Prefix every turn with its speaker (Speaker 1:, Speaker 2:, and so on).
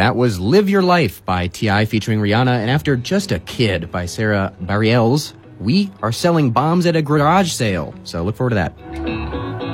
Speaker 1: That was Live Your Life by T.I. featuring Rihanna, and after Just a Kid by Sarah Bareilles, we are selling bombs at a garage sale. So look forward to that.